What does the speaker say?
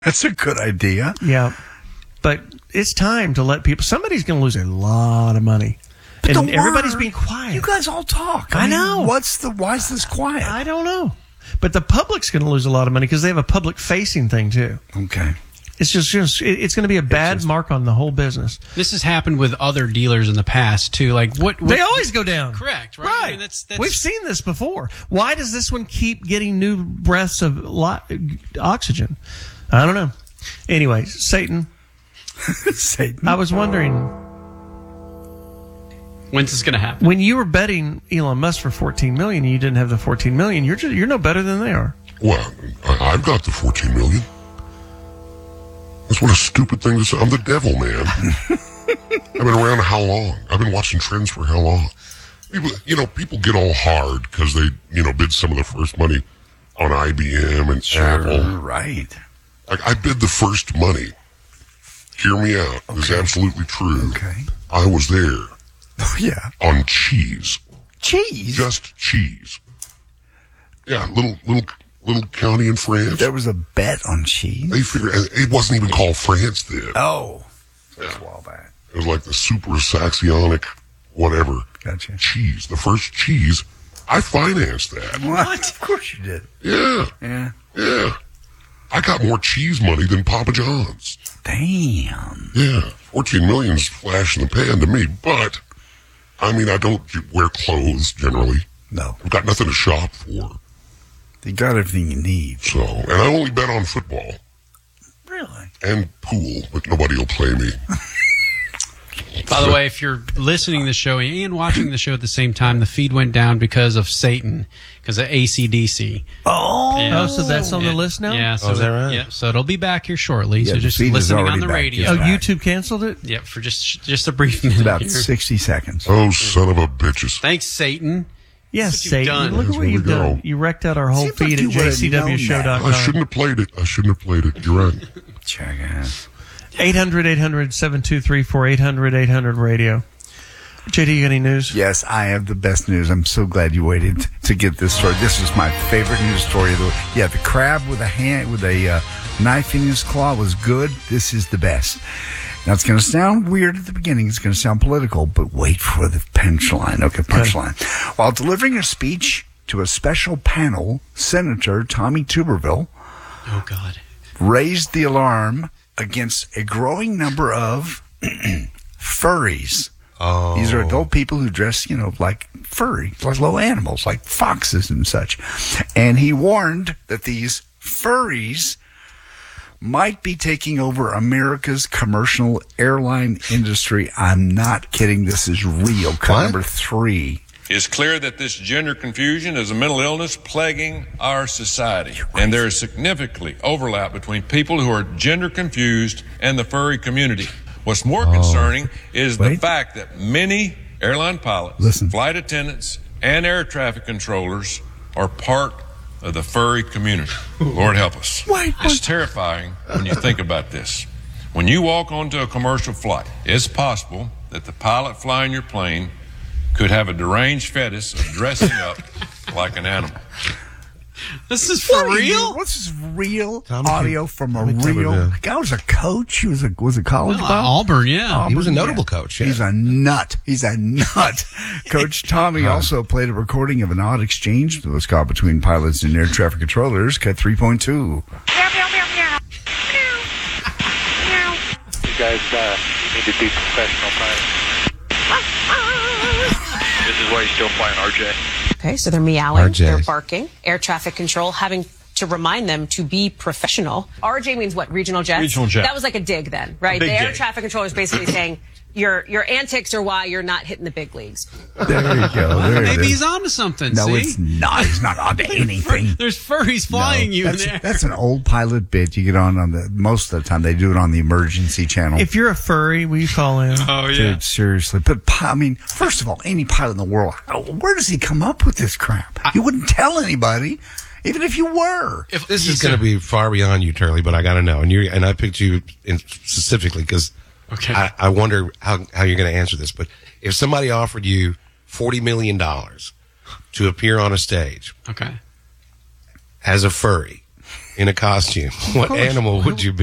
That's a good idea. Yeah. But it's time to let people... Somebody's going to lose a lot of money. But and everybody's being quiet. You guys all talk. I know. Why is this quiet? I don't know. But the public's going to lose a lot of money because they have a public-facing thing, too. Okay. It's it's going to be a bad mark on the whole business. This has happened with other dealers in the past, too. Like what they always go down. Correct, right? Right. I mean, that's... We've seen this before. Why does this one keep getting new breaths of oxygen? I don't know. Anyway, Satan. Satan. I was wondering, when's this going to happen? when you were betting Elon Musk for $14 million and you didn't have the $14 million, you're no better than they are. Well, I've got the $14 million. That's what a stupid thing to say. I'm the devil, man. I've been around how long? I've been watching trends for how long? People get all hard because they, bid some of the first money on IBM and Apple. Right. Like, I bid the first money. Hear me out. Okay. This is absolutely true. Okay. I was there. Oh, yeah. On cheese. Cheese? Just cheese. Yeah, little county in France. There was a bet on cheese? They figured it wasn't even called France then. Oh. That's a while back. It was like the super saxionic whatever. Gotcha. Cheese. The first cheese. I financed that. What? Of course you did. Yeah. Yeah. Yeah. I got more cheese money than Papa John's. Damn. Yeah. 14 million's flash in the pan to me, but, I don't wear clothes generally. No. I've got nothing to shop for. You got everything you need. So, and I only bet on football. Really? And pool, but nobody will play me. By the way, if you're listening to the show and watching the show at the same time, the feed went down because of Satan, because of AC/DC. Oh. Yeah. Oh, so that's on the list now? Yeah. So, is that right? Yeah, so it'll be back here shortly. Yeah, so the just feed is listening already on the back. radio. Oh, Back. YouTube canceled it? Yeah, for just a brief minute. About here. 60 seconds. Oh, son of a bitches. Thanks, Satan. Yes, That's what you've Satan. done. Look at That's what where you've we go. done. You wrecked out our whole Seems like feed you at would've known I jcwshow.com. shouldn't have played it. You're right. Jackass. 800-800-7234, 800-800-radio. JD, you got any news? Yes, I have the best news. I'm so glad you waited to get this story. This is my favorite news story of the week. Yeah, the crab with a knife in his claw was good. This is the best. Now, it's going to sound weird at the beginning. It's going to sound political, but wait for the punchline. Okay, punchline. While delivering a speech to a special panel, Senator Tommy Tuberville Oh, God. raised the alarm against a growing number of furries. Oh. These are adult people who dress, like furry, like little animals, like foxes and such. And he warned that these furries might be taking over America's commercial airline industry. I'm not kidding. This is real. Cut number 3. It's clear that this gender confusion is a mental illness plaguing our society. And there is significantly overlap between people who are gender confused and the furry community. What's more concerning is the fact that many airline pilots, flight attendants, and air traffic controllers are part of the furry community. Lord help us. It's terrifying when you think about this. When you walk onto a commercial flight, it's possible that the pilot flying your plane could have a deranged fetish of dressing up like an animal. This is for real? What's this real Tommy audio from a Tommy real Tuberville. guy? Was a coach. He was a college Well, ball? Auburn, yeah. He was a notable coach. Yeah. He's a nut. Coach Tommy also played a recording of an odd exchange that was caught between pilots and air traffic controllers. Cut 3.2. You guys need to be professional pilots. This is why you're still flying RJ. Okay, so they're meowing, RJ. they're barking, air traffic control having to remind them to be professional. RJ means what? Regional jets? Regional jet. That was like a dig then, right? big The air dig. traffic controller is basically saying your antics are why you're not hitting the big leagues. There you go. There Maybe it he's is. onto something, No, see? it's not. He's not onto anything. There's furries flying you in that's, there. that's an old pilot bit. You get on the most of the time they do it on the emergency channel. If you're a furry, will you call in? Oh, yeah. Dude, seriously. But, first of all, any pilot in the world, where does he come up with this crap? You wouldn't tell anybody, even if you were. If This is going to be far beyond you, Turley, but I got to know. And I picked you specifically because Okay. I wonder how you're going to answer this. But if somebody offered you $40 million to appear on a stage Okay. as a furry in a costume, what course. animal would you be?